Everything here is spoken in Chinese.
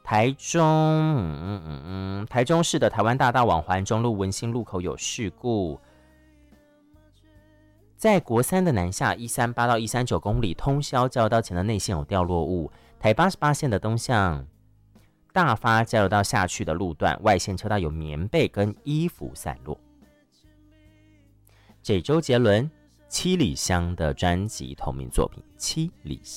台中市的台湾大道往环中路文心路口有事故，在国三的南下138到139公里通霄交流道前的内线有掉落物，台88线的东向大发交流道下去的路段外线车道有棉被跟衣服散落。这周杰伦七里香的专辑同名作品《七里香》。